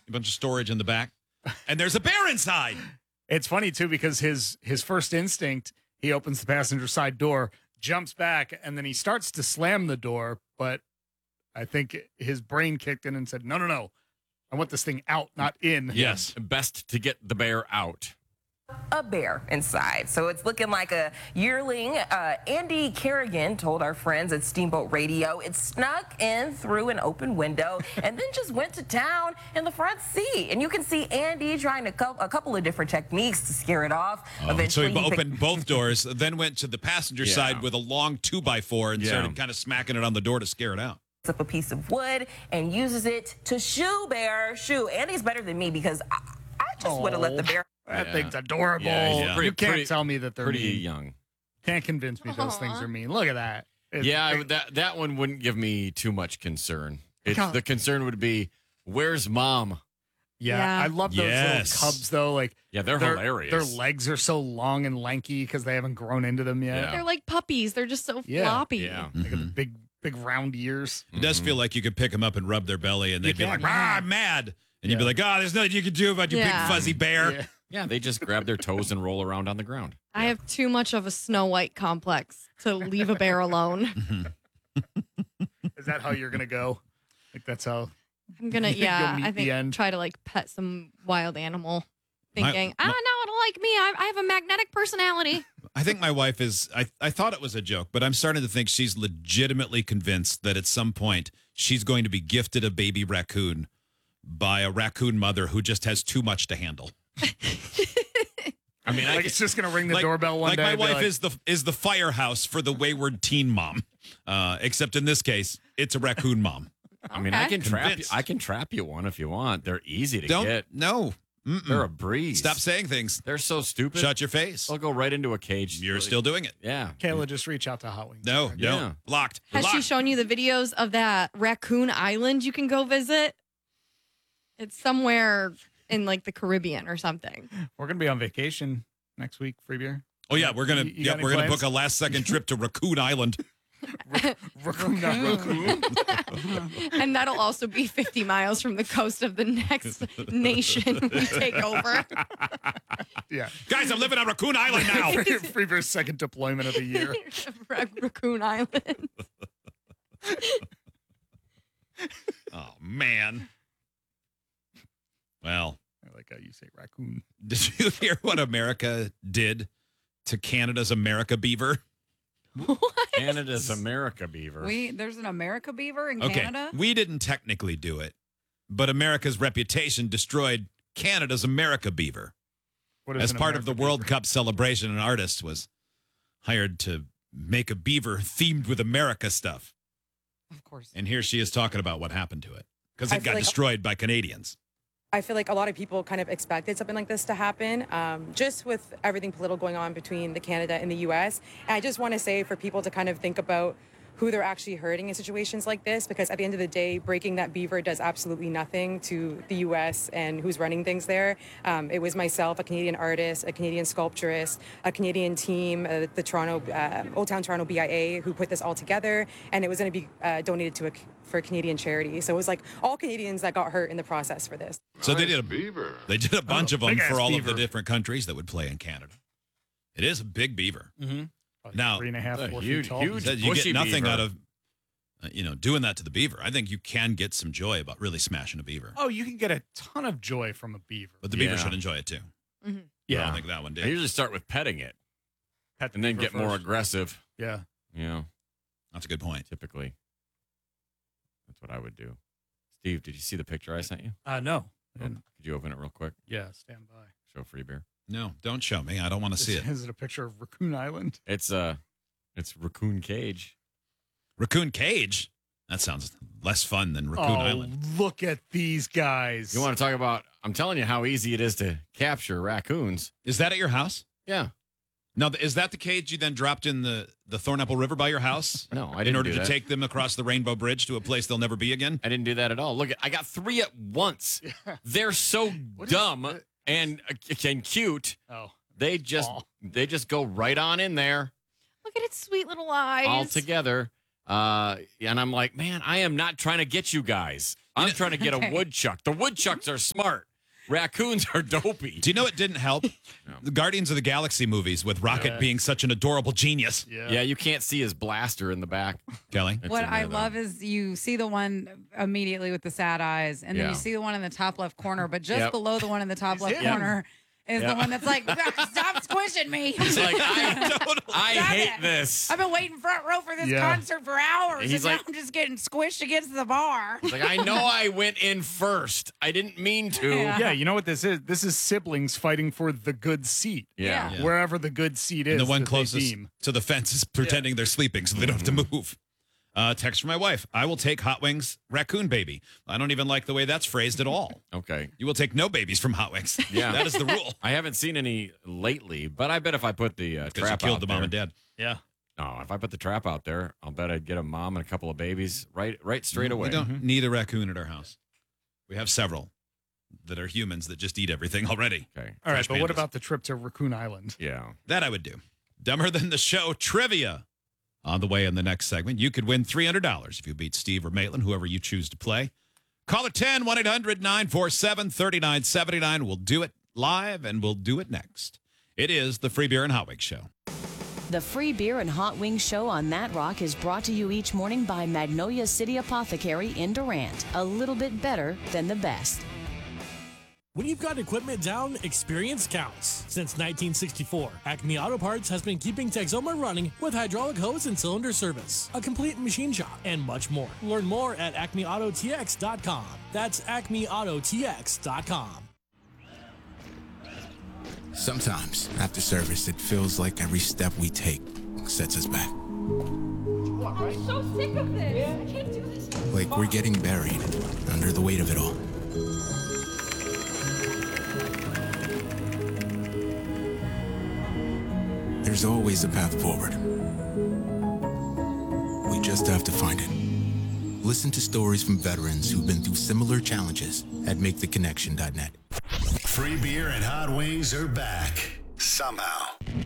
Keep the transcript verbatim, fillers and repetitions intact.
a bunch of storage in the back, and there's a bear inside. It's funny, too, because his his first instinct, he opens the passenger side door, jumps back, and then he starts to slam the door. But I think his brain kicked in and said, no, no, no. I want this thing out, not in. Yes, best to get the bear out. A bear inside. So it's looking like a yearling. Uh, Andy Kerrigan told our friends at Steamboat Radio it snuck in through an open window and then just went to town in the front seat. And you can see Andy trying to co- a couple of different techniques to scare it off. Oh, Eventually, so he, he opened picked- both doors, then went to the passenger Yeah. side with a long two by four and Yeah. started kind of smacking it on the door to scare it out. up a piece of wood and uses it to shoo bear. Shoo. Andy's better than me because I, I just would have let the bear. That Yeah. thing's adorable. Yeah, he's Yeah. pretty- you can't pretty- tell me that they're Pretty mean. young. Can't convince me those things Aw. are mean. Look at that. It's- Yeah, I, it- that that one wouldn't give me too much concern. It's, God. the concern would be, where's mom? yeah, Yeah. I love those Yes. little cubs, though. Like, Yeah, they're their, hilarious. Their legs are so long and lanky because they haven't grown into them yet. Yeah. They're like puppies. They're just so Yeah. floppy. Yeah. They got the big, big round ears. It does feel like you could pick them up and rub their belly, and You they'd be can. like, "Ah, I'm mad," and you'd be Yeah. like, "Oh, there's nothing you can do about your Yeah. big fuzzy bear." Yeah. Yeah, they just grab their toes and roll around on the ground. I have too much of a Snow White complex to leave a bear alone. Is that how you're going to go? Like, that's how. I'm gonna, You'll yeah, meet I the think end. try to like pet some wild animal, My- thinking, my- ah, no, it'll like me. I, I have a magnetic personality. I think my wife is. I, I thought it was a joke, but I'm starting to think she's legitimately convinced that at some point she's going to be gifted a baby raccoon by a raccoon mother who just has too much to handle. I mean, I Like, can, it's just going to ring the like, doorbell one like day. my and be wife like, is the is the firehouse for the wayward teen mom, uh, except in this case, it's a raccoon mom. I mean, I Okay. can trap you. Convinced. I can trap you one if you want. They're easy to Don't get. no. Mm-mm. They're a breeze. Stop saying things. They're so stupid. Shut your face. They'll go right into a cage. You're Really- still doing it. Yeah. Kayla, just reach out to Hot Wings. No, no, Yeah. blocked. Has she Blocked. shown you the videos of that raccoon island you can go visit? It's somewhere in like the Caribbean or something. We're going to be on vacation next week, free beer. Oh yeah, we're gonna You- you yeah got any we're gonna plans? book a last second trip to Raccoon Island. Raccoon, not raccoon. And that'll also be fifty miles from the coast of the next nation we take over. Yeah. Guys, I'm living on Raccoon Island now. free, free beer's second deployment of the year. Ra- Raccoon Island. Oh man. Well, I like how you say raccoon. did you hear what America did to Canada's America beaver? Canada's America beaver. We there's an America beaver in Okay, Canada. we didn't technically do it, but America's reputation destroyed Canada's America beaver. What is As an part of the American World beaver? Cup celebration, an artist was hired to make a beaver themed with America stuff. Of course. And here she is talking about what happened to it because I it feel got like- destroyed by Canadians. I feel like a lot of people kind of expected something like this to happen, um, just with everything political going on between the Canada and the U S. And I just want to say for people to kind of think about who they're actually hurting in situations like this, because at the end of the day, breaking that beaver does absolutely nothing to the U S and who's running things there. Um, it was myself, a Canadian artist, a Canadian sculpturist, a Canadian team, uh, the Toronto, uh, Old Town Toronto B I A, who put this all together, and it was going to be uh, donated to a for a Canadian charity. So it was like all Canadians that got hurt in the process for this. So they Nice did a beaver. they did a bunch Oh, of them big-ass for all of beaver. the different countries that would play in Canada. It is a big beaver. Like Now- three and a half, A four huge- feet tall. huge- That you get bushy nothing beaver. out of uh, you know doing that to the beaver. I think you can get some joy about really smashing a beaver, Oh, you can get a ton of joy from a beaver. but the beaver Yeah. should enjoy it too. Mhm. I Yeah. don't think that one I did. usually start with petting it Pet the and then beaver get more first. aggressive. Yeah. You know, That's a good point. typically. That's what I would do. Steve, did you see the picture I sent you? Uh, no. Oh, could you open it real quick? Yeah, stand by. Show free beer. No, don't show me. I don't want to see Is, it. is it a picture of Raccoon Island? It's uh it's Raccoon Cage. Raccoon Cage. That sounds less fun than Raccoon oh, Island. look at these guys. You want to talk about I'm telling you how easy it is to capture raccoons. Is that at your house? Yeah. No, th- is that the cage you then dropped in the, the Thornapple River by your house? No, I in didn't order do to that. take them across the Rainbow Bridge to a place they'll never be again? I didn't do that at all. Look, I got three at once. They're so What is dumb that? and and cute. Oh, They just Aw. they just go right on in there Look at its sweet little eyes. all together. Uh, and I'm like, man, I am not trying to get you guys. I'm trying to get Okay. a woodchuck. The woodchucks are smart. Raccoons are dopey. Do you know it didn't help? The Guardians of the Galaxy movies with Rocket Yeah. being such an adorable genius. Yeah. Yeah, you can't see his blaster in the back. Kelly? It's What in I there, though. love is you see the one immediately with the sad eyes, and then Yeah. you see the one in the top left corner, but just Yep. below the one in the top left him. corner is Yeah. the one that's like, stop squishing me. He's like, I, I Stop hate it. this. I've been waiting front row for this Yeah. concert for hours, He's and like- now I'm just getting squished against the bar. He's like, I know I went in first. I didn't mean to. Yeah. Yeah, you know what this is? This is siblings fighting for the good seat. Yeah. Yeah. Yeah. Wherever the good seat is. And the one that they closest deem. to the fence is pretending they're sleeping so they don't have to move. Uh, text from my wife. I will take Hot Wings raccoon baby. I don't even like the way that's phrased at all. Okay. You will take no babies from Hot Wings. Yeah. That is the rule. I haven't seen any lately, but I bet if I put the uh, Because you trap killed out the there, mom and dad. Yeah. no, if I put the trap out there, I'll bet I'd get a mom and a couple of babies right, right straight away. We don't need a raccoon at our house. We have several that are humans that just eat everything already. Okay. All right, Fresh but what pandas. about the trip to Raccoon Island? Yeah. That I would do. Dumber than the show trivia. On the way in the next segment, you could win three hundred dollars if you beat Steve or Maitland, whoever you choose to play. Call it ten, one eight hundred nine four seven three nine seven nine. We'll do it live, and we'll do it next. It is the Free Beer and Hot Wings Show. The Free Beer and Hot Wings Show on That Rock is brought to you each morning by Magnolia City Apothecary in Durant. A little bit better than the best. When you've got equipment down, experience counts. Since nineteen sixty-four, Acme Auto Parts has been keeping Texoma running with hydraulic hose and cylinder service, a complete machine shop, and much more. Learn more at acme auto t x dot com. That's acme auto t x dot com. Sometimes, after service, it feels like every step we take sets us back. I'm so sick of this. I can't do this. Like we're getting buried under the weight of it all. There's always a path forward. We just have to find it. Listen to stories from veterans who've been through similar challenges at make the connection dot net. Free beer and hot wings are back. Somehow.